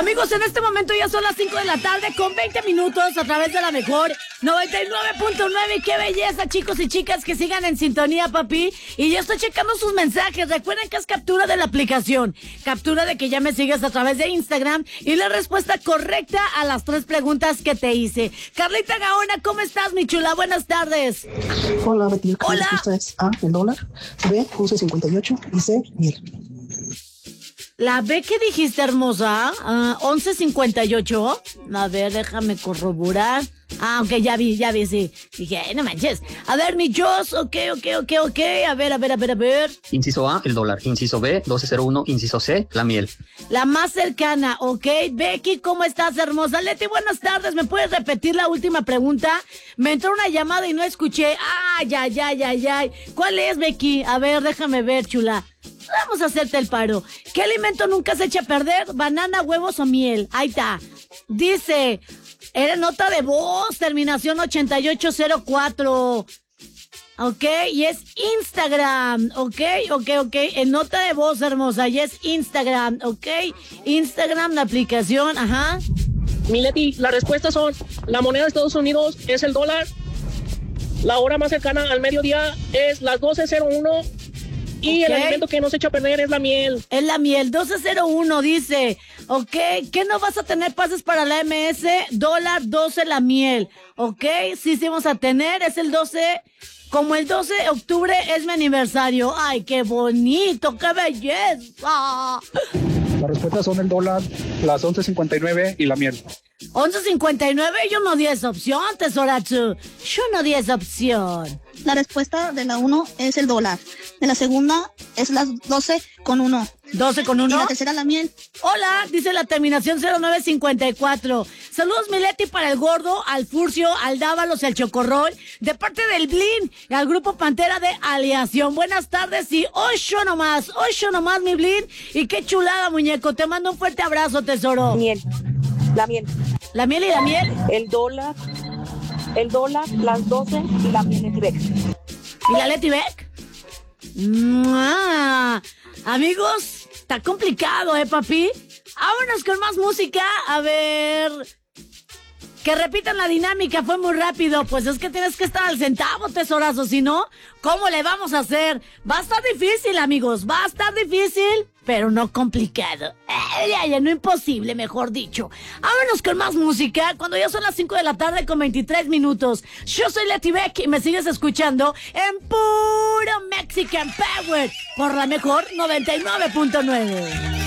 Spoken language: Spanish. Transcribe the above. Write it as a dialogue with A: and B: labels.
A: Amigos, en este momento ya son las 5 de la tarde con 20 minutos a través de la mejor 99.9. Y qué belleza, chicos y chicas, que sigan en sintonía, papi. Y yo estoy checando sus mensajes. Recuerden que es captura de la aplicación. Captura de que ya me sigues a través de Instagram. Y la respuesta correcta a las 3 preguntas que te hice. Carlita Gaona, ¿cómo estás, mi chula? Buenas tardes.
B: Hola, Betty.
A: Hola.
B: La respuesta es A, el dólar. B, 11.58. Y C, miel.
A: La B que dijiste, hermosa, 11.58. A ver, déjame corroborar. Ok, ya vi, sí. Dije, no manches. A ver, mi Jos, ok. A ver.
C: Inciso A, el dólar. Inciso B, 1201. Inciso C, la miel.
A: La más cercana, ok. Becky, ¿cómo estás, hermosa? Leti, buenas tardes. ¿Me puedes repetir la última pregunta? Me entró una llamada y no escuché. Ay. ¿Cuál es, Becky? A ver, déjame ver, chula. Vamos a hacerte el paro. ¿Qué alimento nunca se echa a perder? ¿Banana, huevos o miel? Ahí está. Dice, era nota de voz, terminación 8804. Ok, y es Instagram. Ok. En nota de voz, hermosa, y es Instagram. Ok, Instagram, la aplicación, ajá.
D: Mileti, las respuestas son: la moneda de Estados Unidos es el dólar, la hora más cercana al mediodía es las 12:01 y el alimento que no se echa a perder es la miel.
A: Es la miel, 1201 dice. Ok, ¿qué no vas a tener pases para la MS? Dólar, 12 la miel. Ok, sí vamos a tener, es el 12... Como el 12 de octubre es mi aniversario. ¡Ay, qué bonito! ¡Qué belleza!
E: Las respuestas son el dólar, las 11.59 y la miel.
A: 11.59, yo no di esa opción, tesoracho. Yo no di esa opción.
F: La respuesta de la 1 es el dólar. De la segunda es las 12:1.
A: 12:1.
F: Y la tercera la miel.
A: Hola, dice la terminación 0954. Saludos, Mileti, para el gordo, al Furcio, al Dávalos y al Chocorrol, de parte del Blin y al grupo Pantera de Aleación. Buenas tardes y ocho nomás, mi Blin. Y qué chulada, muñeco. Te mando un fuerte abrazo, tesoro.
G: Miel. La miel.
A: ¿La miel y la miel?
G: El dólar, las 12 y la miel Leti Beck.
A: ¿Y la Leti Beck? Amigos, está complicado, papi. Vámonos con más música. A ver... Que repitan la dinámica, fue muy rápido. Pues es que tienes que estar al centavo, tesorazo. Si no, ¿cómo le vamos a hacer? Va a estar difícil, amigos. Va a estar difícil, pero no complicado. No imposible, mejor dicho. Vámonos con más música. Cuando ya son las 5 de la tarde con 23 minutos. Yo soy Leti Beck y me sigues escuchando en puro Mexican Power por la mejor 99.9.